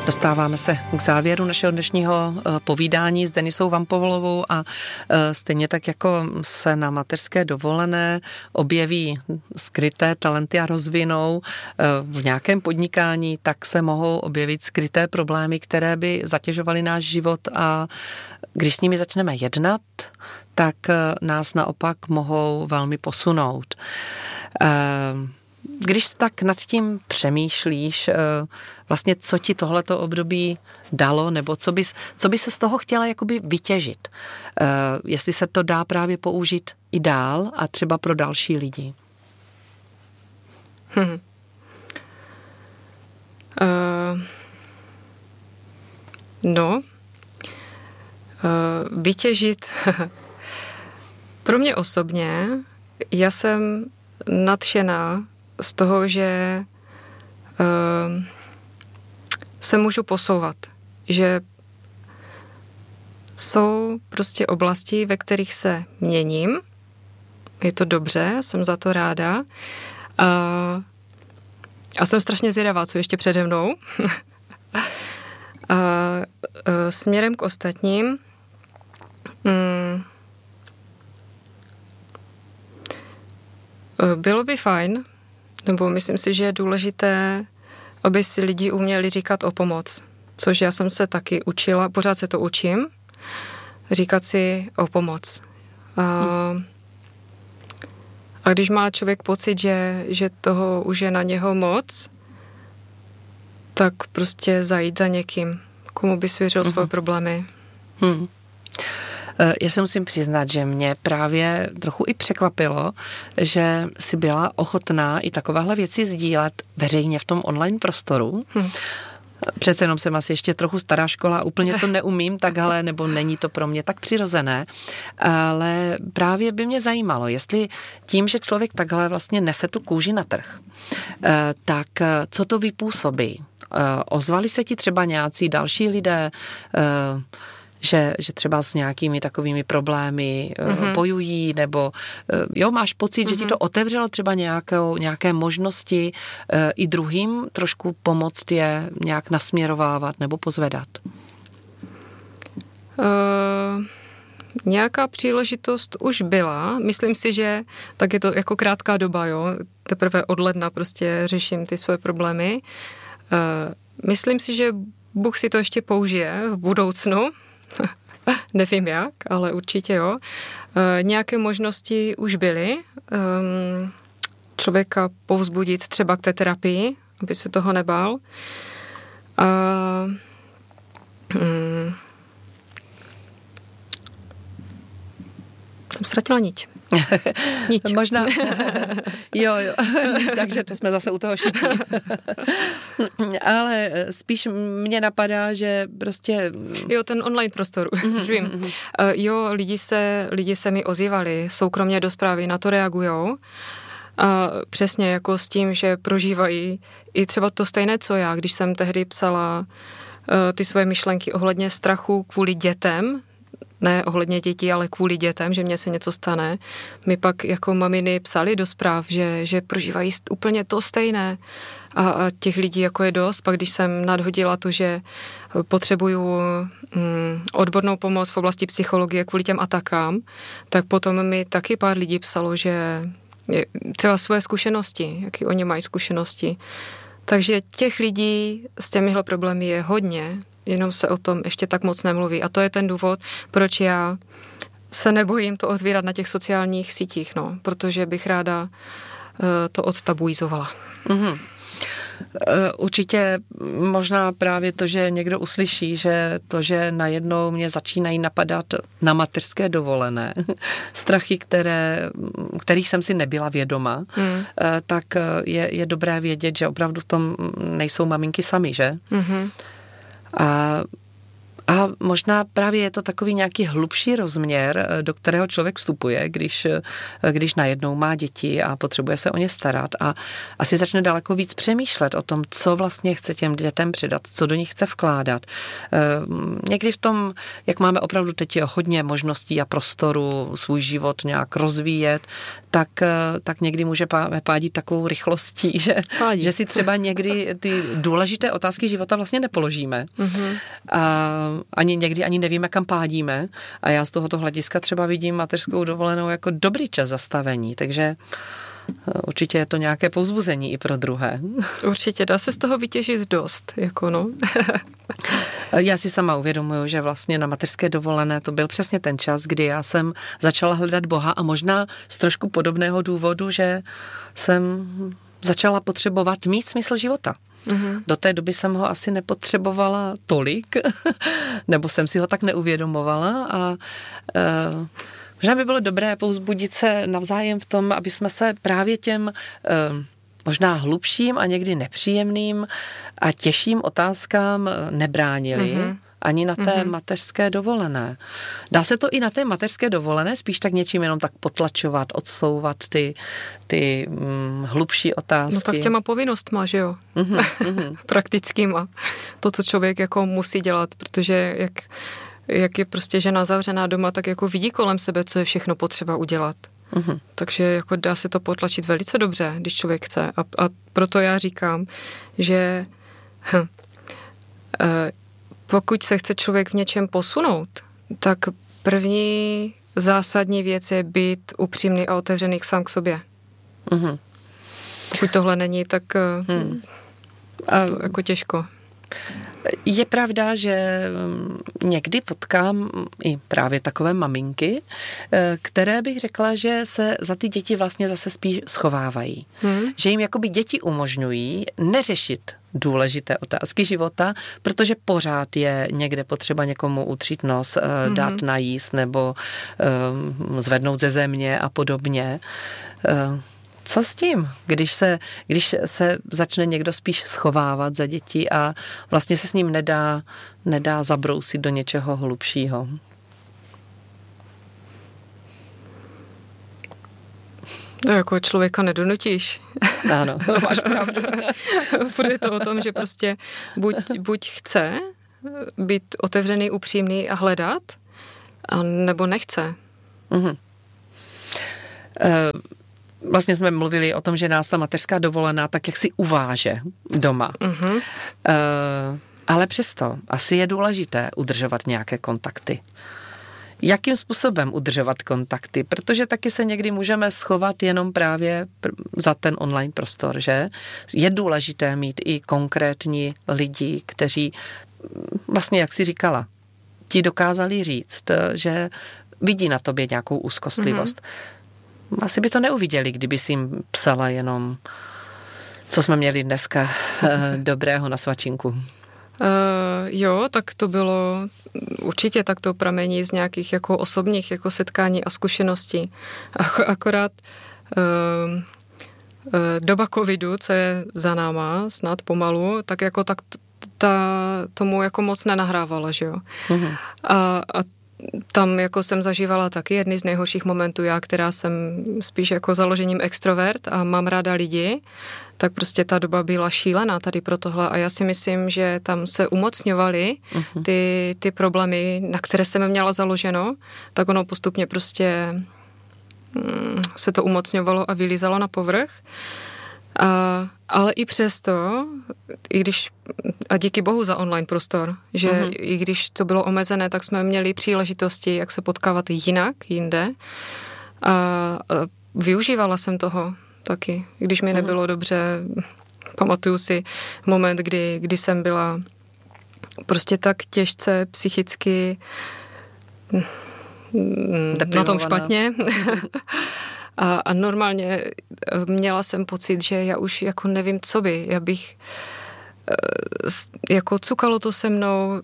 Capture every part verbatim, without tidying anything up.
Dostáváme se k závěru našeho dnešního povídání s Denisou Vampovalovou a stejně tak, jako se na mateřské dovolené objeví skryté talenty a rozvinou v nějakém podnikání, tak se mohou objevit skryté problémy, které by zatěžovaly náš život, a když s nimi začneme jednat, tak nás naopak mohou velmi posunout. Když tak nad tím přemýšlíš, vlastně co ti tohleto období dalo, nebo co bys, co by se z toho chtěla jakoby vytěžit, jestli se to dá právě použít i dál a třeba pro další lidi. Hmm. Uh, no, uh, vytěžit. Pro mě osobně, já jsem nadšená z toho, že uh, se můžu posouvat, že jsou prostě oblasti, ve kterých se měním. Je to dobře, jsem za to ráda. Uh, a jsem strašně zvědavá, co ještě přede mnou. uh, uh, směrem k ostatním. Um, Bylo by fajn, nebo myslím si, že je důležité, aby si lidi uměli říkat o pomoc, což já jsem se taky učila, pořád se to učím, říkat si o pomoc. A, a když má člověk pocit, že, že toho už je na něho moc, tak prostě zajít za někým, komu by svěřil mm-hmm. svoje problémy. Hmm. Já se musím přiznat, že mě právě trochu i překvapilo, že si byla ochotná i takovéhle věci sdílet veřejně v tom online prostoru. Hmm. Přece jenom jsem asi ještě trochu stará škola, úplně to neumím takhle, nebo není to pro mě tak přirozené, ale právě by mě zajímalo, jestli tím, že člověk takhle vlastně nese tu kůži na trh, tak co to vypůsobí? Ozvali se ti třeba nějací další lidé, Že, že třeba s nějakými takovými problémy mm-hmm. bojují, nebo jo, máš pocit, mm-hmm. že ti to otevřelo třeba nějakou, nějaké možnosti e, i druhým trošku pomoct je nějak nasměrovávat nebo pozvedat? Uh, nějaká příležitost už byla. Myslím si, že tak je to jako krátká doba, jo. Teprve od ledna prostě řeším ty svoje problémy. Uh, myslím si, že Bůh si to ještě použije v budoucnu. Nevím jak, ale určitě jo. E, nějaké možnosti už byly. E, člověka povzbudit třeba k té terapii, aby se toho nebál. E, mm, jsem ztratila niť. Nič. Možná, jo, jo, takže to jsme zase u toho všichni. Ale spíš mě napadá, že prostě... Jo, ten online prostor, mm-hmm, už vím. Mm-hmm. Jo, lidi se, lidi se mi ozývali, soukromně do zprávy, na to regujou. A přesně jako s tím, že prožívají i třeba to stejné, co já, když jsem tehdy psala uh, ty svoje myšlenky ohledně strachu kvůli dětem, ne ohledně dětí, ale kvůli dětem, že mně se něco stane. My pak jako maminy psali do zpráv, že, že prožívají úplně to stejné. A, a těch lidí jako je dost. Pak když jsem nadhodila to, že potřebuju mm, odbornou pomoc v oblasti psychologie kvůli těm atakám, tak potom mi taky pár lidí psalo, že je, třeba svoje zkušenosti, jaký oni mají zkušenosti. Takže těch lidí s těmihle problémy je hodně, jenom se o tom ještě tak moc nemluví. A to je ten důvod, proč já se nebojím to otvírat na těch sociálních sítích, no, protože bych ráda uh, to odtabuizovala. Mm-hmm. Určitě možná právě to, že někdo uslyší, že to, že najednou mě začínají napadat na mateřské dovolené strachy, které, kterých jsem si nebyla vědoma, mm. tak je, je dobré vědět, že opravdu v tom nejsou maminky sami, že? Mm-hmm. A A možná právě je to takový nějaký hlubší rozměr, do kterého člověk vstupuje, když, když najednou má děti a potřebuje se o ně starat a asi začne daleko víc přemýšlet o tom, co vlastně chce těm dětem předat, co do nich chce vkládat. Někdy v tom, jak máme opravdu teď hodně možností a prostoru svůj život nějak rozvíjet, tak, tak někdy může pádit takovou rychlostí, že, že si třeba někdy ty důležité otázky života vlastně nepoložíme. Mm-hmm. A ani někdy ani nevíme, kam pádíme. A já z tohoto hlediska třeba vidím mateřskou dovolenou jako dobrý čas zastavení, takže určitě je to nějaké povzbuzení i pro druhé. Určitě, dá se z toho vytěžit dost, jako no. Já si sama uvědomuji, že vlastně na mateřské dovolené to byl přesně ten čas, kdy já jsem začala hledat Boha a možná z trošku podobného důvodu, že jsem začala potřebovat mít smysl života. Mm-hmm. Do té doby jsem ho asi nepotřebovala tolik, nebo jsem si ho tak neuvědomovala a uh, možná by bylo dobré povzbudit se navzájem v tom, aby jsme se právě těm uh, možná hlubším a někdy nepříjemným a těžším otázkám nebránili. Mm-hmm. Ani na té mm-hmm. mateřské dovolené. Dá se to i na té mateřské dovolené spíš tak něčím jenom tak potlačovat, odsouvat ty, ty hm, hlubší otázky? No tak těma povinnostma, že jo? Mm-hmm. Praktickýma. To, co člověk jako musí dělat, protože jak, jak je prostě žena zavřená doma, tak jako vidí kolem sebe, co je všechno potřeba udělat. Mm-hmm. Takže jako dá se to potlačit velice dobře, když člověk chce. A, a proto já říkám, že hm, e, pokud se chce člověk v něčem posunout, tak první zásadní věc je být upřímný a otevřený sám k sobě. Mm-hmm. Pokud tohle není, tak mm. to jako těžko. Je pravda, že někdy potkám i právě takové maminky, které bych řekla, že se za ty děti vlastně zase spíš schovávají. Hmm. Že jim jakoby děti umožňují neřešit důležité otázky života, protože pořád je někde potřeba někomu utřít nos, hmm. dát najíst nebo um, zvednout ze země a podobně. Uh, Co s tím, když se, když se začne někdo spíš schovávat za děti a vlastně se s ním nedá, nedá zabrousit do něčeho hlubšího? No, jako člověka nedonutíš. Ano, máš pravdu. Bude to o tom, že prostě buď, buď chce být otevřený, upřímný a hledat, a nebo nechce. Mhm. Uh, Vlastně jsme mluvili o tom, že nás ta mateřská dovolená tak jak si uváže doma. Mm-hmm. Uh, ale přesto asi je důležité udržovat nějaké kontakty. Jakým způsobem udržovat kontakty? Protože taky se někdy můžeme schovat jenom právě za ten online prostor, že? Je důležité mít i konkrétní lidi, kteří vlastně, jak jsi říkala, ti dokázali říct, že vidí na tobě nějakou úzkostlivost. Mm-hmm. Asi by to neuviděli, kdyby si jim psala jenom, co jsme měli dneska dobrého na svačinku. Uh, jo, tak to bylo, určitě tak to pramení z nějakých jako osobních jako setkání a zkušeností. Akorát uh, uh, doba covidu, co je za náma, snad pomalu, tak jako tak ta, tomu jako moc nenahrávala, že jo. Uh-huh. A, a tam jako jsem zažívala taky jedny z nejhorších momentů, já, která jsem spíš jako založením extrovert a mám ráda lidi, tak prostě ta doba byla šílená tady pro tohle a já si myslím, že tam se umocňovaly uh-huh. ty, ty problémy, na které jsem měla založeno, tak ono postupně prostě mm, se to umocňovalo a vylízalo na povrch. A, ale i přesto, i když, a díky bohu za online prostor, že uh-huh. i když to bylo omezené, tak jsme měli příležitosti, jak se potkávat jinak, jinde. A, a využívala jsem toho taky, když mi uh-huh. nebylo dobře. Pamatuju si moment, kdy, kdy jsem byla prostě tak těžce psychicky na tom špatně. A, a normálně měla jsem pocit, že já už jako nevím, co by. Já bych jako cukalo to se mnou.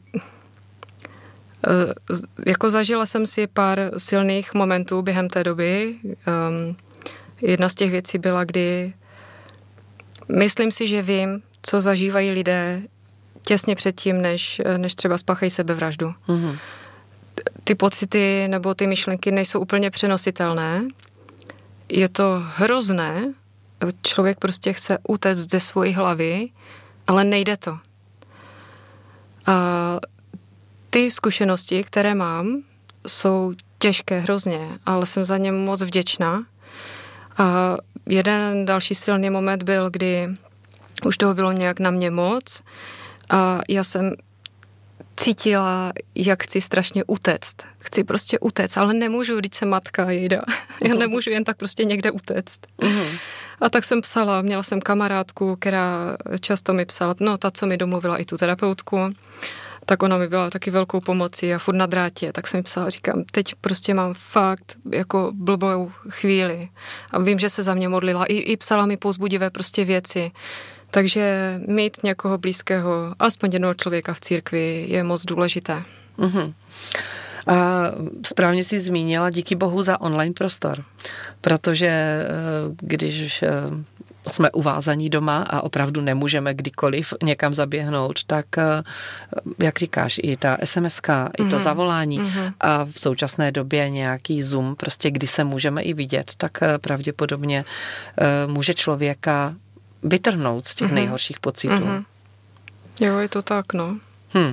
Jako zažila jsem si pár silných momentů během té doby. Um, jedna z těch věcí byla, kdy myslím si, že vím, co zažívají lidé těsně předtím, než, než třeba spáchají sebevraždu. Mm-hmm. Ty pocity nebo ty myšlenky nejsou úplně přenositelné. Je to hrozné. Člověk prostě chce utéct ze svojí hlavy, ale nejde to. A ty zkušenosti, které mám, jsou těžké hrozně, ale jsem za ně moc vděčná. A jeden další silný moment byl, kdy už toho bylo nějak na mě moc a já jsem cítila, jak chci strašně utéct. Chci prostě utéct, ale nemůžu, když jsem matka jejda. Já nemůžu jen tak prostě někde utéct. Mm-hmm. A tak jsem psala, měla jsem kamarádku, která často mi psala, no ta, co mi domluvila i tu terapeutku, tak ona mi byla taky velkou pomocí a furt na drátě, tak jsem mi psala, říkám, teď prostě mám fakt jako blbou chvíli a vím, že se za mě modlila, i, i psala mi povzbudivé prostě věci, takže mít někoho blízkého, aspoň jednoho člověka v církvi je moc důležité. Mm-hmm. A správně jsi zmínila, díky bohu za online prostor, protože když jsme uvázaní doma a opravdu nemůžeme kdykoliv někam zaběhnout, tak jak říkáš, i ta es em eska, mm-hmm. i to zavolání mm-hmm. a v současné době nějaký Zoom, prostě kdy se můžeme i vidět, tak pravděpodobně může člověka vytrhnout z těch mm-hmm. nejhorších pocitů. Mm-hmm. Jo, je to tak, no. Hmm.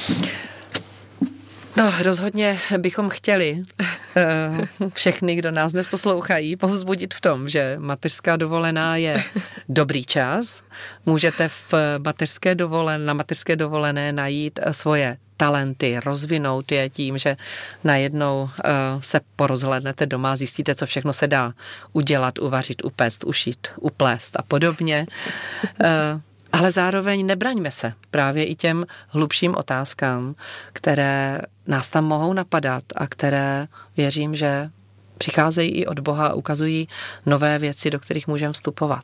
No, rozhodně bychom chtěli uh, všechny, kdo nás dnes poslouchají, povzbudit v tom, že mateřská dovolená je dobrý čas. Můžete v mateřské dovolené, na mateřské dovolené najít svoje talenty, rozvinout je tím, že najednou uh, se porozhlédnete doma, zjistíte, co všechno se dá udělat, uvařit, upéct, ušít, uplést a podobně. Uh, Ale zároveň nebraňme se právě i těm hlubším otázkám, které nás tam mohou napadat a které věřím, že přicházejí i od Boha a ukazují nové věci, do kterých můžeme vstupovat.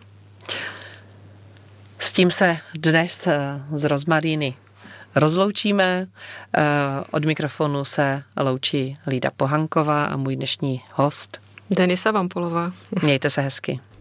S tím se dnes z Rozmaríny rozloučíme. Od mikrofonu se loučí Lída Pohanková a můj dnešní host Denisa Vampolová. Mějte se hezky.